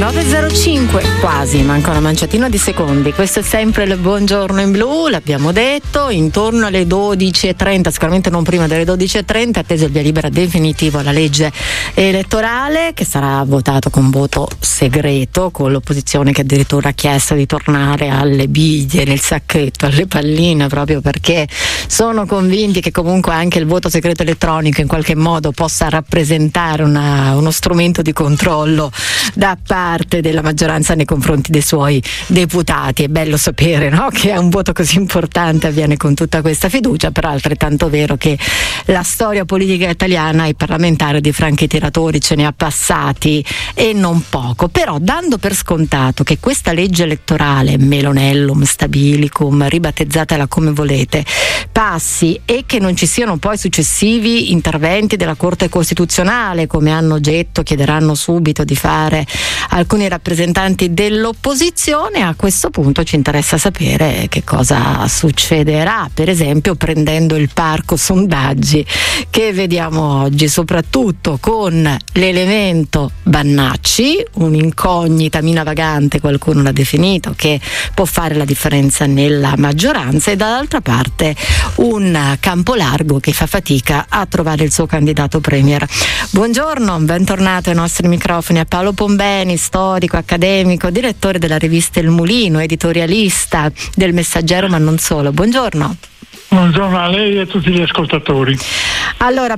9.05, quasi, manca una manciatina di secondi. Questo è sempre il Buongiorno in Blu, l'abbiamo detto, intorno alle 12.30, sicuramente non prima delle 12.30, atteso il via libera definitivo alla legge elettorale, che sarà votato con voto segreto, con l'opposizione che addirittura ha chiesto di tornare alle biglie, nel sacchetto, alle palline, proprio perché sono convinti che comunque anche il voto segreto elettronico in qualche modo possa rappresentare uno strumento di controllo da parte della maggioranza nei confronti dei suoi deputati. È bello sapere, no? Che un voto così importante avviene con tutta questa fiducia, però è altrettanto vero che la storia politica italiana, i parlamentari di franchi tiratori ce ne ha passati e non poco, però dando per scontato che questa legge elettorale, Melonellum, Stabilicum, ribattezzatela come volete, passi e che non ci siano poi successivi interventi della Corte Costituzionale, come hanno detto, chiederanno subito di fare alcuni rappresentanti dell'opposizione, a questo punto ci interessa sapere che cosa succederà, per esempio prendendo il parco sondaggi che vediamo oggi, soprattutto con l'elemento Bannacci, un'incognita mina vagante, qualcuno l'ha definito, che può fare la differenza nella maggioranza, e dall'altra parte un campo largo che fa fatica a trovare il suo candidato premier. Buongiorno, bentornato ai nostri microfoni a Paolo Pombeni, storico, accademico, direttore della rivista Il Mulino, editorialista del Messaggero, ma non solo. Buongiorno. Buongiorno a lei e a tutti gli ascoltatori. Allora,